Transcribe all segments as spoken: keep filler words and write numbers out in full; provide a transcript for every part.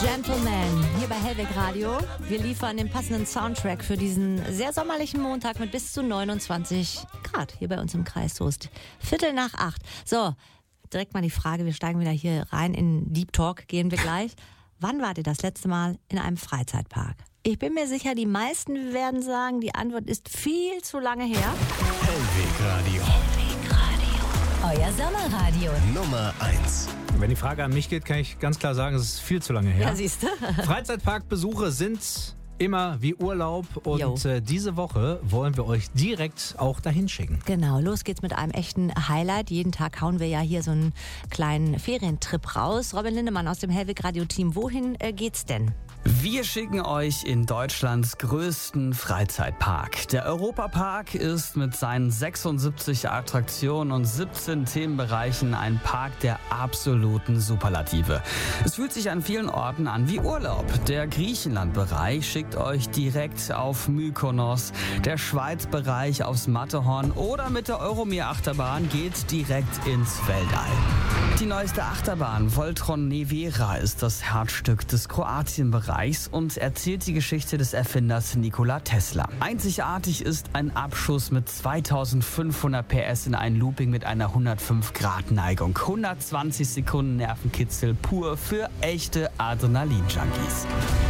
Gentleman, hier bei Hellweg Radio. Wir liefern den passenden Soundtrack für diesen sehr sommerlichen Montag mit bis zu neunundzwanzig Grad hier bei uns im Kreis Soest. Viertel nach acht. So, direkt mal die Frage, wir steigen wieder hier rein in Deep Talk, gehen wir gleich. Wann wart ihr das letzte Mal in einem Freizeitpark? Ich bin mir sicher, die meisten werden sagen, die Antwort ist viel zu lange her. Hellweg Radio. Hellweg Radio. Euer Sommerradio. Nummer eins. Wenn die Frage an mich geht, kann ich ganz klar sagen, es ist viel zu lange her. Ja, siehst du. Freizeitparkbesuche sind immer wie Urlaub und äh, diese Woche wollen wir euch direkt auch dahin schicken. Genau, los geht's mit einem echten Highlight. Jeden Tag hauen wir ja hier so einen kleinen Ferientrip raus. Robin Lindemann aus dem Hellweg Radio Team, wohin äh, geht's denn? Wir schicken euch in Deutschlands größten Freizeitpark. Der Europapark ist mit seinen sechsundsiebzig Attraktionen und siebzehn Themenbereichen ein Park der absoluten Superlative. Es fühlt sich an vielen Orten an wie Urlaub. Der Griechenland-Bereich schickt euch direkt auf Mykonos. Der Schweiz-Bereich aufs Matterhorn oder mit der Euromir-Achterbahn geht direkt ins Weltall. Die neueste Achterbahn Voltron Nevera ist das Herzstück des Kroatien-Bereichs und erzählt die Geschichte des Erfinders Nikola Tesla. Einzigartig ist ein Abschuss mit zweitausendfünfhundert P S in ein Looping mit einer hundertfünf Grad Neigung. hundertzwanzig Sekunden Nervenkitzel pur für echte Adrenalin-Junkies.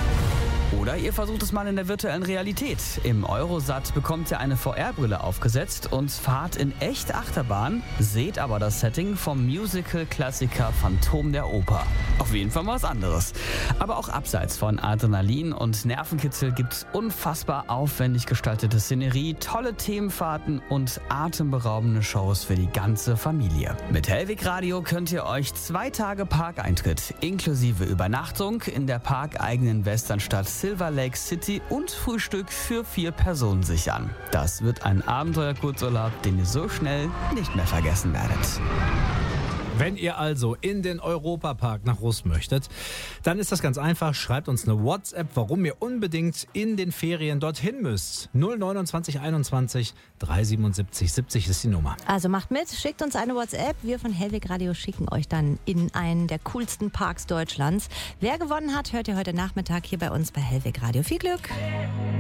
Oder ihr versucht es mal in der virtuellen Realität. Im Eurosat bekommt ihr eine V R-Brille aufgesetzt und fahrt in echt Achterbahn, seht aber das Setting vom Musical-Klassiker Phantom der Oper. Auf jeden Fall mal was anderes. Aber auch abseits von Adrenalin und Nervenkitzel gibt's unfassbar aufwendig gestaltete Szenerie, tolle Themenfahrten und atemberaubende Shows für die ganze Familie. Mit Hellweg Radio könnt ihr euch zwei Tage Parkeintritt inklusive Übernachtung in der parkeigenen Westernstadt Silver Lake City und Frühstück für vier Personen sichern. Das wird ein Abenteuer-Kurzurlaub, den ihr so schnell nicht mehr vergessen werdet. Wenn ihr also in den Europapark nach Rust möchtet, dann ist das ganz einfach. Schreibt uns eine WhatsApp, warum ihr unbedingt in den Ferien dorthin müsst. null neunundzwanzig einundzwanzig dreihundertsiebenundsiebzig siebzig ist die Nummer. Also macht mit, schickt uns eine WhatsApp. Wir von Hellweg Radio schicken euch dann in einen der coolsten Parks Deutschlands. Wer gewonnen hat, hört ihr heute Nachmittag hier bei uns bei Hellweg Radio. Viel Glück!